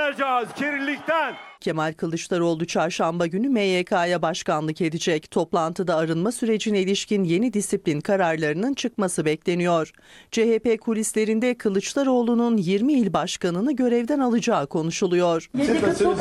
arınacağız kirlilikten. Kemal Kılıçdaroğlu çarşamba günü MYK'ya başkanlık edecek. Toplantıda arınma sürecine ilişkin yeni disiplin kararlarının çıkması bekleniyor. CHP kulislerinde Kılıçdaroğlu'nun 20 il başkanını görevden alacağı konuşuluyor.